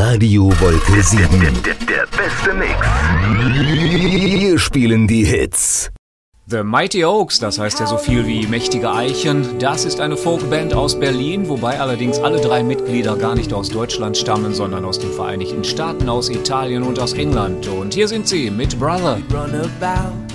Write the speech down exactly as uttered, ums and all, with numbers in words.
Radio Wolke sieben. Der, der, der beste Mix. Wir spielen die Hits. The Mighty Oaks, das heißt ja so viel wie mächtige Eichen, das ist eine Folkband aus Berlin, wobei allerdings alle drei Mitglieder gar nicht aus Deutschland stammen, sondern aus den Vereinigten Staaten, aus Italien und aus England. Und hier sind sie mit Brother. Run about